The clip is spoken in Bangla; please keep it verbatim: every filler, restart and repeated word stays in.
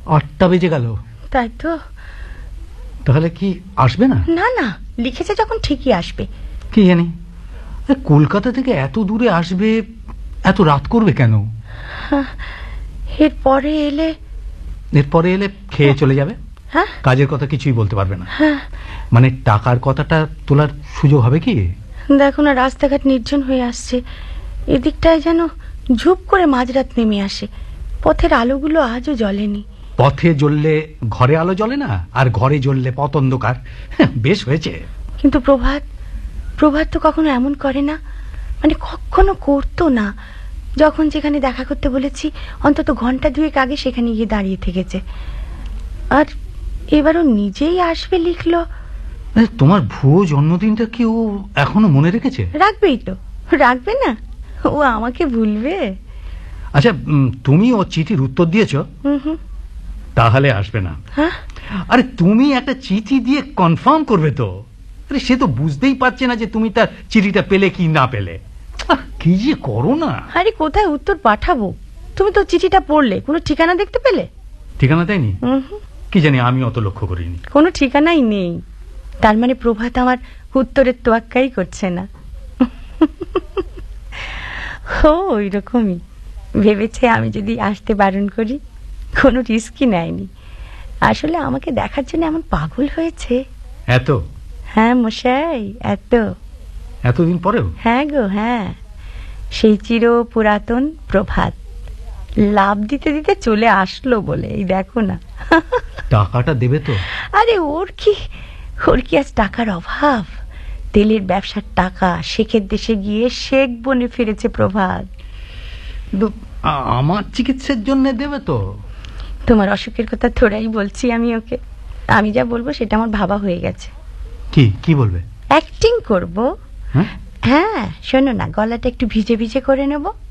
আটটা বেজে গেল। তাই তো। তাহলে কি আসবে না? না না, লিখেছে যখন ঠিকই আসবে। কি জানি কলকাতা থেকে এত দূরে আসবে, এত রাত করবে কেন? এরপরে এলে এরপরে এলে খেয়ে চলে যাবে। হ্যাঁ, কাজের কথা কিছুই বলতে পারবে না। হ্যাঁ, মানে টাকার কথাটা তোলার সুযোগ হবে কি? দেখো না, রাস্তাঘাট নির্জন হয়ে আসছে। এদিকটায় যেন ঝুপ করে মাঝরাত নেমে আসে। পথের আলোগুলো আজও জ্বলেনি। পথে জ্বললে ঘরে আলো জ্বলে না, আর ঘরে জ্বললে পথ অন্ধকার। বেশ হয়েছে। কিন্তু প্রভাত প্রভাত তো কখনো এমন করে না, মানে কখনো করতো না। যখন যেখানে দেখা করতে বলেছি অন্তত ঘন্টা দুয়েক আগে সেখানে গিয়ে দাঁড়িয়ে থেকেছে। আর এবারও নিজেই আসবে লিখলো। তোমার ভুয়ো জন্মদিনটা কি ও এখনো মনে রেখেছে? রাখবেই তো, রাখবে না? ও আমাকে ভুলবে? আচ্ছা, তুমি ও চিঠির উত্তর দিয়েছ? হুম। তাহলে আসবে না। হ্যাঁ, আরে তুমি একটা চিঠি দিয়ে কনফার্ম করবে তো। আরে সে তো বুঝতেই পারছে না যে তুমি তার চিঠিটা পেলে কি না পেলে। কি যে করো না। আরে কোথায় উত্তর পাঠাবো? তুমি তো চিঠিটা পড়লে, কোনো ঠিকানা দেখতে পেলে? ঠিকানা দেয়নি? কি জানি, আমি অত লক্ষ্য করিনি। কোনো ঠিকানাই নেই। তার মানে প্রভাত আমার উত্তরের তোয়াক্কাই করছে না। ও ওই রকমই ভেবেছে আমি যদি আসতে বারণ করি। কোনো রিস্কই নেয়নি। আসলে আমাকে দেখার জন্য এমন পাগল হয়েছে। এত? হ্যাঁ মশাই, এত। এতদিন পরেও? হ্যাঁ গো, হ্যাঁ। সেই চির পুরাতন প্রভাত লাভ দিতে দিতে চলে আসলো বলে এই দেখো না। টাকাটা দেবে তো? আরে ওর কি ওর কি আজ টাকার অভাব? তেলের ব্যবসার টাকা শেখের দেশে গিয়ে শেখ বনে ফিরেছে প্রভাত। আমার চিকিৎসার জন্য দেবে তো? তোমার অসুখের কথা থোড়াই বলছি আমি ওকে। আমি যা বলবো সেটা আমার ভাবা হয়ে গেছে। কি কি বলবে? অ্যাক্টিং করব। হ্যাঁ, শোনো না, গলাটা একটু ভিজে ভিজে করে নেব।